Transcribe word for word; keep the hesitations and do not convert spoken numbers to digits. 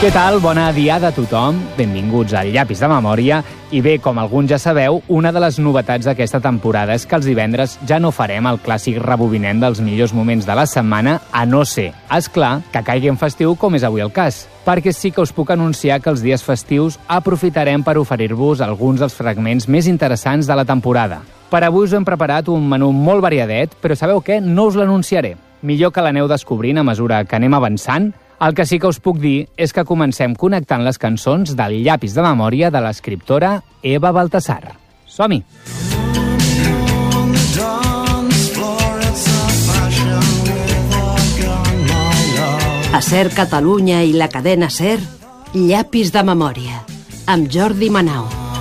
Què tal? Bona diada a tothom. Benvinguts al Llapis de Memòria. I bé, com alguns ja sabeu, una de les novetats d'aquesta temporada és que els divendres ja no farem el clàssic rebobinem dels millors moments de la setmana, a no ser, esclar, que caigui en festiu com és avui el cas. Perquè sí que us puc anunciar que els dies festius aprofitarem per oferir-vos alguns dels fragments més interessants de la temporada. Per avui us hem preparat un menú molt variadet, però sabeu què? No us l'anunciaré. Millor que l'aneu descobrint a mesura que anem avançant. El que sí que us puc dir és que comencem connectant les cançons del Llapis de Memòria de l'escriptora Eva Baltasar. Som-hi! A SER Catalunya i la cadena SER, Llapis de Memòria, amb Jordi Manau.